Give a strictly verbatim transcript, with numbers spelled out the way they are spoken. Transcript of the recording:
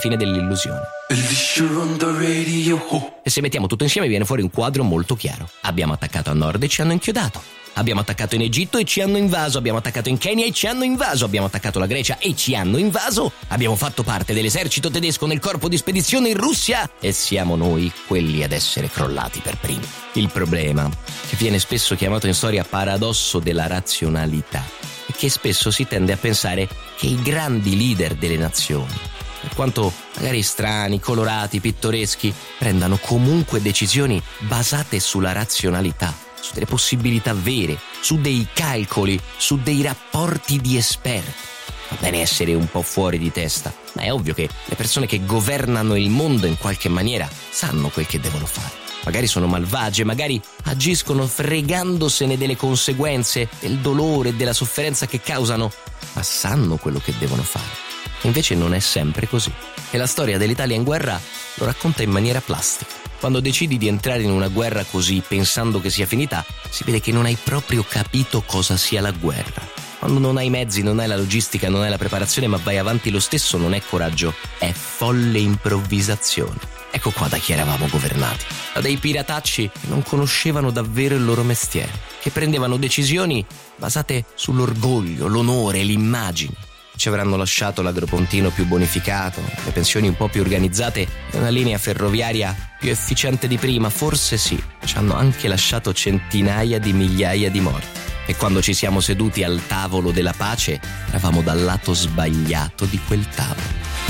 fine dell'illusione. E se mettiamo tutto insieme viene fuori un quadro molto chiaro. Abbiamo attaccato a nord e ci hanno inchiodato. Abbiamo attaccato in Egitto e ci hanno invaso, abbiamo attaccato in Kenya e ci hanno invaso, abbiamo attaccato la Grecia e ci hanno invaso, abbiamo fatto parte dell'esercito tedesco nel corpo di spedizione in Russia e siamo noi quelli ad essere crollati per primi. Il problema, che viene spesso chiamato in storia paradosso della razionalità, è che spesso si tende a pensare che i grandi leader delle nazioni, per quanto magari strani, colorati, pittoreschi, prendano comunque decisioni basate sulla razionalità, su delle possibilità vere, su dei calcoli, su dei rapporti di esperti. Va bene essere un po' fuori di testa, ma è ovvio che le persone che governano il mondo in qualche maniera sanno quel che devono fare. Magari sono malvagie, magari agiscono fregandosene delle conseguenze, del dolore e della sofferenza che causano, ma sanno quello che devono fare. Invece non è sempre così. E la storia dell'Italia in guerra lo racconta in maniera plastica. Quando decidi di entrare in una guerra così, pensando che sia finita, si vede che non hai proprio capito cosa sia la guerra. Quando non hai mezzi, non hai la logistica, non hai la preparazione, ma vai avanti lo stesso, non è coraggio, è folle improvvisazione. Ecco qua da chi eravamo governati. Da dei piratacci che non conoscevano davvero il loro mestiere, che prendevano decisioni basate sull'orgoglio, l'onore, l'immagine. Ci avranno lasciato l'agropontino più bonificato, le pensioni un po' più organizzate e una linea ferroviaria più efficiente di prima, forse sì. Ci hanno anche lasciato centinaia di migliaia di morti. E quando ci siamo seduti al tavolo della pace, eravamo dal lato sbagliato di quel tavolo.